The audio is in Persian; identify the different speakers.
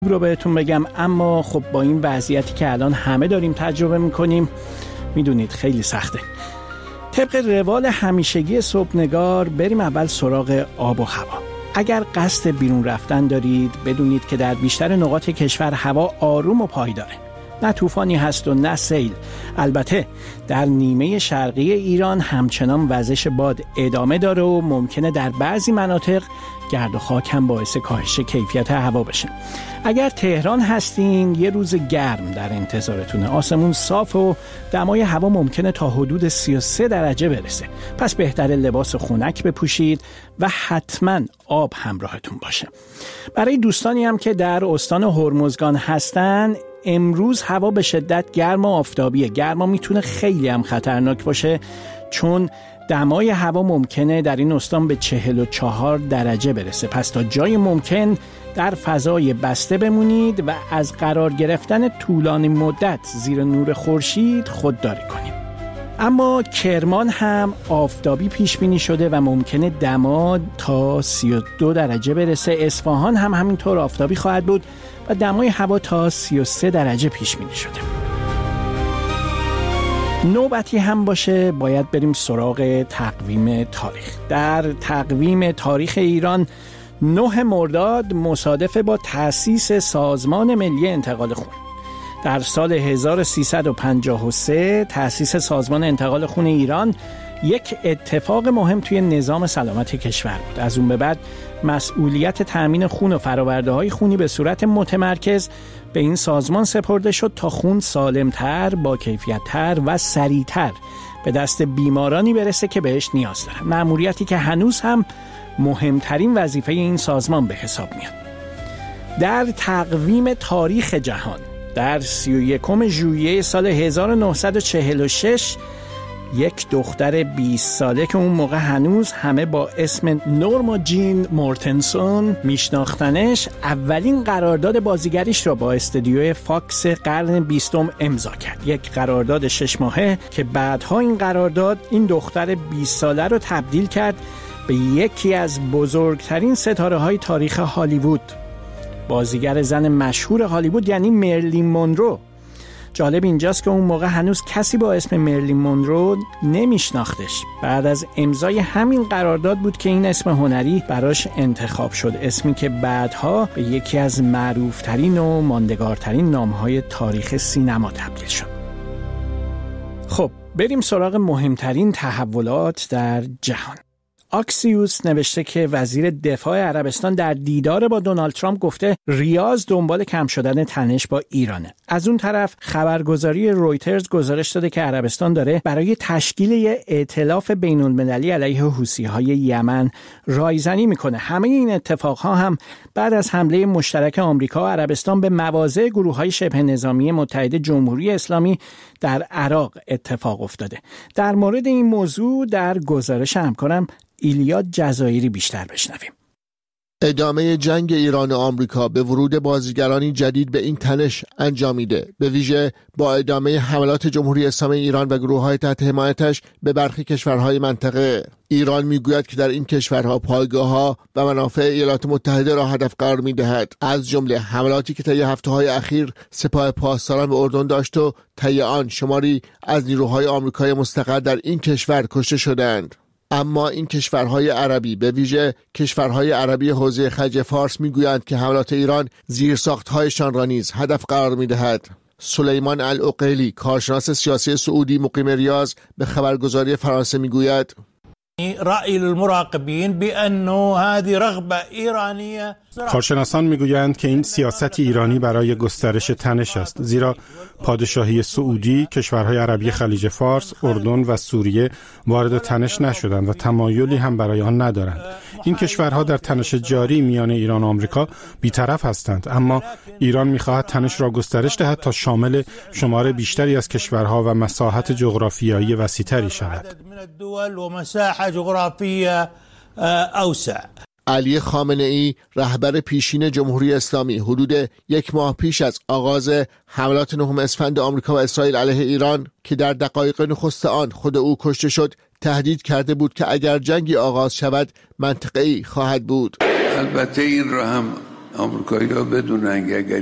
Speaker 1: رو بهتون بگم، اما خب با این وضعیتی که الان همه داریم تجربه میکنیم میدونید خیلی سخته. طبق روال همیشگی صبحنگار بریم اول سراغ آب و هوا. اگر قصد بیرون رفتن دارید بدونید که در بیشتر نقاط کشور هوا آروم و پایداره. نه طوفانی هست و نه سیل. البته در نیمه شرقی ایران همچنان وزش باد ادامه داره و ممکنه در بعضی مناطق گرد و خاک هم باعث کاهش کیفیت هوا بشه. اگر تهران هستین یه روز گرم در انتظارتونه. آسمون صاف و دمای هوا ممکنه تا حدود 33 درجه برسه. پس بهتره لباس خنک بپوشید و حتما آب همراهتون باشه. برای دوستانی هم که در استان هرمزگان هستن، امروز هوا به شدت گرم و آفتابیه. گرما میتونه خیلی هم خطرناک باشه چون دمای هوا ممکنه در این استان به 44 درجه برسه. پس تا جای ممکن در فضای بسته بمونید و از قرار گرفتن طولانی مدت زیر نور خورشید خودداری کنید. اما کرمان هم آفتابی پیش بینی شده و ممکنه دما تا 32 درجه برسه. اصفهان هم همینطور آفتابی خواهد بود و دمای هوا تا 33 درجه پیش بینی شده. نوبتی هم باشه باید بریم سراغ تقویم تاریخ. در تقویم تاریخ ایران 9 مرداد مصادف با تأسیس سازمان ملی انتقال خون. در سال 1353 تأسیس سازمان انتقال خون ایران یک اتفاق مهم توی نظام سلامت کشور بود. از اون به بعد مسئولیت تأمین خون و فرآورده‌های خونی به صورت متمرکز به این سازمان سپرده شد تا خون سالمتر، با کیفیت‌تر و سریعتر به دست بیمارانی برسه که بهش نیاز دارن. مأموریتی که هنوز هم مهمترین وظیفه این سازمان به حساب میاد. در تقویم تاریخ جهان در 31 ژوئیه سال 1946 یک دختر 20 ساله که اون موقع هنوز همه با اسم نورما جین مورتنسون میشناختنش، اولین قرارداد بازیگریش را با استودیوی فاکس قرن 20 امضا کرد. یک قرارداد 6 ماهه که بعدها این قرارداد این دختر 20 ساله رو تبدیل کرد به یکی از بزرگترین ستاره‌های تاریخ هالیوود. بازیگر زن مشهور هالیوود یعنی مرلین مونرو. جالب اینجاست که اون موقع هنوز کسی با اسم مرلین مونرو نمیشناختش. بعد از امضای همین قرارداد بود که این اسم هنری براش انتخاب شد، اسمی که بعدها به یکی از معروفترین و ماندگارترین نامهای تاریخ سینما تبدیل شد. خب بریم سراغ مهمترین تحولات در جهان. آکسیوس نوشته که وزیر دفاع عربستان در دیدار با دونالد ترامپ گفته ریاض دنبال کم شدن تنش با ایرانه. از اون طرف خبرگزاری رویترز گزارش داده که عربستان داره برای تشکیل یه ائتلاف بین‌المللی علیه حوثی‌های یمن رایزنی میکنه. همه این اتفاقها هم بعد از حمله مشترک آمریکا و عربستان به مواضع گروه‌های شبه نظامی متحد جمهوری اسلامی در عراق اتفاق افتاده. در مورد این موضوع در گزارش همکارم ایلیا جزایری بیشتر بشنویم.
Speaker 2: ادامه جنگ ایران و آمریکا به ورود بازیگرانی جدید به این تنش انجامیده، به ویژه با ادامه حملات جمهوری اسلامی ایران و گروه‌های تحت حمایتش به برخی کشورهای منطقه. ایران میگوید که در این کشورها پایگاه‌ها و منافع ایالات متحده را هدف قرار می‌دهد، از جمله حملاتی که طی هفته‌های اخیر سپاه پاسداران به اردن داشت و طی آن شماری از نیروهای آمریکایی مستقر در این کشور کشته شدند. اما این کشورهای عربی، به ویژه کشورهای عربی حوزه خلیج فارس، میگویند که حملات ایران زیرساخت‌هایشان را نیز هدف قرار می‌دهد. سلیمان العقیلی، کارشناس سیاسی سعودی مقیم ریاض، به خبرگزاری فرانسه میگوید
Speaker 3: رأی المراقبین بأنه هذه رغبة ایرانیه.
Speaker 4: کارشناسان میگویند که این سیاست ایرانی برای گسترش تنش است، زیرا پادشاهی سعودی، کشورهای عربی خلیج فارس، اردن و سوریه وارد تنش نشدند و تمایلی هم برای آن ندارند. این کشورها در تنش جاری میان ایران و آمریکا بی‌طرف هستند، اما ایران می‌خواهد تنش را گسترش دهد تا شامل شمار بیشتری از کشورها و مساحت جغرافیایی وسیع‌تری شود.
Speaker 2: علی خامنه‌ای، رهبر پیشین جمهوری اسلامی، حدود 1 ماه پیش از آغاز حملات 9 اسفند آمریکا و اسرائیل علیه ایران که در دقایق نخست آن خود او کشته شد، تهدید کرده بود که اگر جنگی آغاز شود منطقه‌ای خواهد بود.
Speaker 5: البته این را هم آمریکایی‌ها بدونن که اگر